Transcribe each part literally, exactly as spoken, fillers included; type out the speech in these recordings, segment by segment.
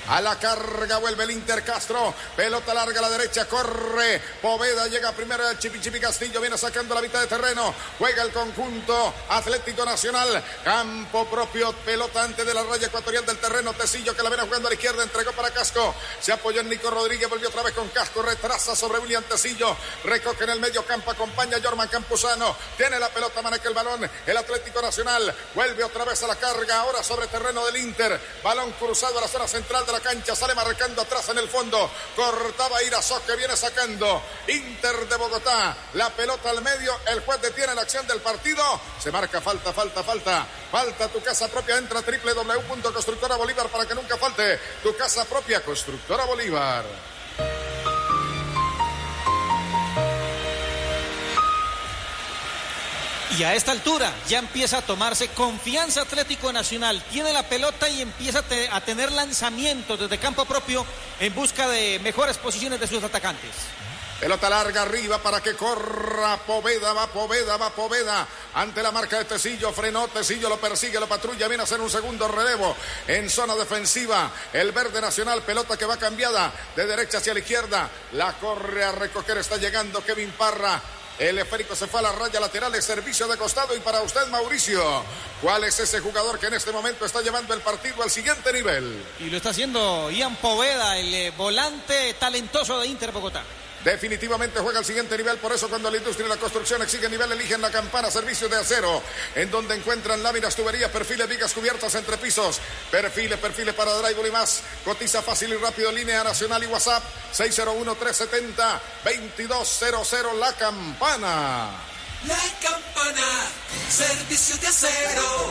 A la carga vuelve el Inter. Castro, pelota larga a la derecha, corre Poveda, llega primero el Chipi Chipi Castillo, viene sacando la mitad de terreno, juega el conjunto Atlético Nacional, campo propio, pelota antes de la raya ecuatorial del terreno. Tecillo, que la viene jugando a la izquierda, entregó para Casco, se apoyó en Nico Rodríguez, volvió otra vez con Casco, retrasa sobre William Tecillo, recoge en el medio campo, acompaña a Jorman Campuzano, tiene la pelota, maneja el balón, el Atlético Nacional, vuelve otra vez a la carga, ahora sobre terreno del Inter, balón cruzado a la zona central de la cancha, sale marcando atrás en el fondo, cortaba Irazo, que viene sacando Inter de Bogotá, la pelota al medio, el juez detiene la acción del partido, se marca falta, falta, falta, falta tu casa propia, entra a doble u doble u doble u punto constructora bolívar para que nunca falte tu casa propia, Constructora Bolívar. Y a esta altura ya empieza a tomarse confianza Atlético Nacional. Tiene la pelota y empieza a, te, a tener lanzamientos desde campo propio en busca de mejores posiciones de sus atacantes. Pelota larga arriba para que corra Poveda, va Poveda, va Poveda. Ante la marca de Tecillo, frenó Tecillo, lo persigue, lo patrulla, viene a hacer un segundo relevo en zona defensiva. El verde nacional, pelota que va cambiada de derecha hacia la izquierda. La corre a recoger, está llegando Kevin Parra. El esférico se fue a la raya lateral de servicio de costado. Y para usted, Mauricio, ¿cuál es ese jugador que en este momento está llevando el partido al siguiente nivel? Y lo está haciendo Ian Poveda, el eh, volante talentoso de Inter Bogotá. Definitivamente juega al siguiente nivel, por eso cuando la industria y la construcción exige nivel, eligen la Campana, servicio de acero, en donde encuentran láminas, tuberías, perfiles, vigas cubiertas entre pisos, perfiles, perfiles para drywall y más. Cotiza fácil y rápido, línea nacional y WhatsApp seis cero uno, tres siete cero, dos dos cero cero. La Campana. La Campana, servicio de acero.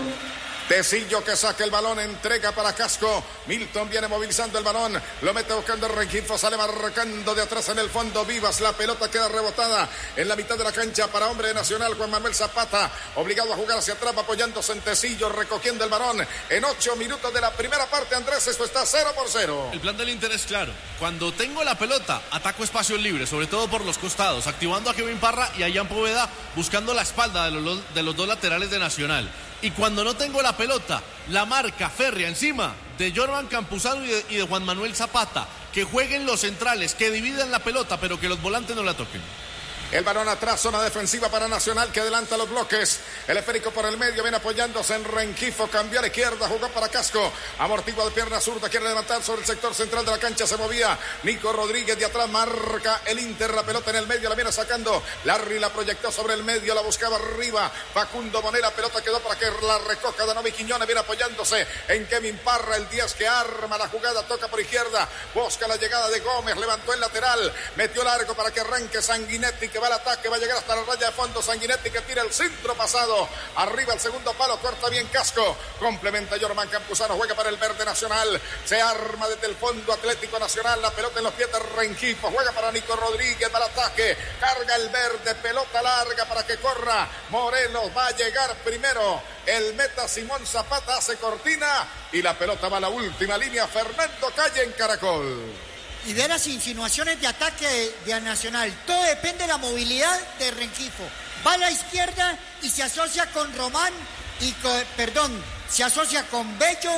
Tecillo, que saca el balón, entrega para Casco. Milton viene movilizando el balón, lo mete buscando el Rengifo, sale marcando de atrás en el fondo Vivas. La pelota queda rebotada en la mitad de la cancha para hombre de Nacional, Juan Manuel Zapata, obligado a jugar hacia atrás, apoyándose en Tecillo, recogiendo el balón en ocho minutos de la primera parte. Andrés, esto está cero por cero. El plan del Inter es claro: cuando tengo la pelota, ataco espacios libres, sobre todo por los costados, activando a Kevin Parra y a Ian Poveda, buscando la espalda de los, de los dos laterales de Nacional. Y cuando no tengo la pelota, la marca férrea encima de Jorman Campuzano y de, y de Juan Manuel Zapata, que jueguen los centrales, que dividan la pelota, pero que los volantes no la toquen. El balón atrás, zona defensiva para Nacional, que adelanta los bloques. El esférico por el medio, viene apoyándose en Rengifo, cambió a la izquierda, jugó para Casco, amortigua de pierna zurda, quiere levantar sobre el sector central de la cancha, se movía Nico Rodríguez, de atrás marca el Inter, la pelota en el medio, la viene sacando Larry, la proyectó sobre el medio, la buscaba arriba Facundo Monera, pelota quedó para que la recoja Danovi Quiñones, viene apoyándose en Kevin Parra, el diez que arma la jugada, toca por izquierda, busca la llegada de Gómez, levantó el lateral, metió largo para que arranque Sanguinetti, que va al ataque, va a llegar hasta la raya de fondo. Sanguinetti, que tira el centro pasado, arriba el segundo palo, corta bien Casco, complementa Jorman Campuzano, juega para el verde nacional, se arma desde el fondo Atlético Nacional, la pelota en los pies de Rengifo, juega para Nico Rodríguez, para el ataque, carga el verde, pelota larga para que corra Morelos, va a llegar primero el meta Simón Zapata, hace cortina y la pelota va a la última línea. Fernando Calle en Caracol. Y de las insinuaciones de ataque de, de Nacional, todo depende de la movilidad de Rengifo. Va a la izquierda y se asocia con Román y con, perdón, se asocia con Bello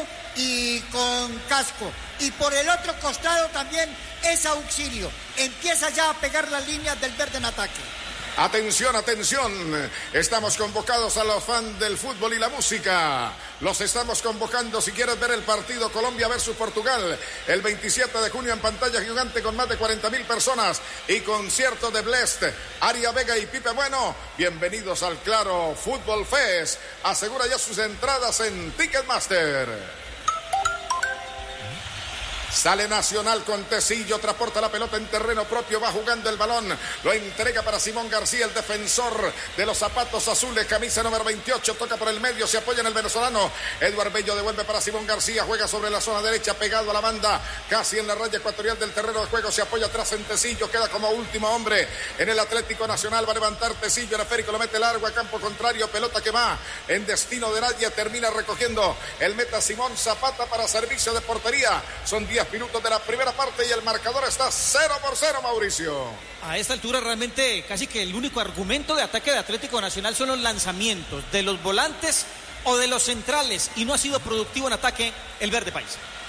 y con Casco. Y por el otro costado también es auxilio. Empieza ya a pegar las líneas del verde en ataque. Atención, atención, estamos convocados a los fans del fútbol y la música. Los estamos convocando si quieres ver el partido Colombia versus Portugal el veintisiete de junio en pantalla gigante con más de cuarenta mil personas y concierto de Blest, Aria Vega y Pipe Bueno. Bienvenidos al Claro Fútbol Fest. Asegura ya sus entradas en Ticketmaster. Sale Nacional con Tecillo, transporta la pelota en terreno propio, va jugando el balón, lo entrega para Simón García, el defensor de los zapatos azules, camisa número veintiocho, toca por el medio, se apoya en el venezolano, Eduardo Bello devuelve para Simón García, juega sobre la zona derecha, pegado a la banda, casi en la raya ecuatorial del terreno de juego, se apoya atrás en Tecillo, queda como último hombre en el Atlético Nacional, va a levantar Tecillo, el esférico lo mete largo a campo contrario, pelota que va en destino de nadie, termina recogiendo el meta Simón Zapata para servicio de portería. Son diez minutos de la primera parte y el marcador está cero por cero, Mauricio. A esta altura realmente casi que el único argumento de ataque de Atlético Nacional son los lanzamientos de los volantes o de los centrales, y no ha sido productivo en ataque el verde paisa.